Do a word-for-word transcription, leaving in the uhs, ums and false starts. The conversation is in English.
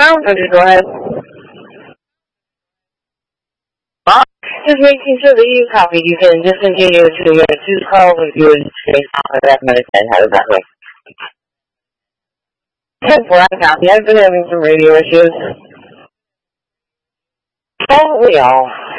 No, no, just go ahead. Well, just making sure that you copy. You can just continue to get two calls if you would say that medicine. How does that look? ten four, I copy. I've been having some radio issues. Don't we all?